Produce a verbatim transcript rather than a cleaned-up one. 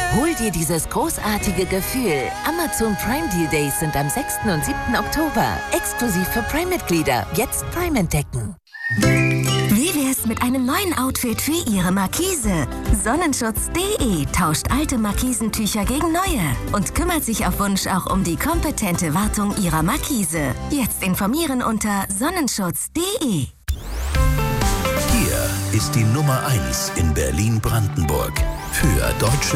Hol dir dieses großartige Gefühl. Amazon Prime Deal Days sind am sechsten und siebten Oktober. Exklusiv für Prime-Mitglieder. Jetzt Prime entdecken. Wie wär's mit einem neuen Outfit für Ihre Markise? Sonnenschutz punkt de tauscht alte Markisentücher gegen neue und kümmert sich auf Wunsch auch um die kompetente Wartung Ihrer Markise. Jetzt informieren unter sonnenschutz punkt de. Hier ist die Nummer eins in Berlin-Brandenburg für deutsche